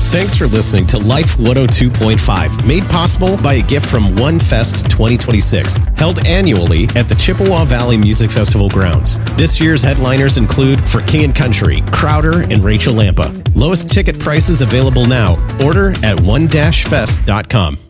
Thanks for listening to Life 102.5, made possible by a gift from One Fest 2026, held annually at the Chippewa Valley Music Festival grounds. This year's headliners include For King and Country, Crowder, and Rachel Lampa. Lowest ticket prices available now. Order at one-fest.com.